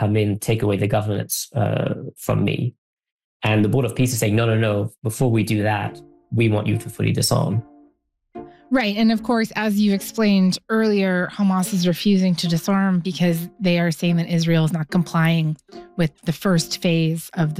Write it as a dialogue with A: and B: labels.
A: come in, take away the governance from me. And the Board of Peace is saying, no, before we do that, we want you to fully disarm.
B: Right. And of course, as you explained earlier, Hamas is refusing to disarm because they are saying that Israel is not complying with the first phase of the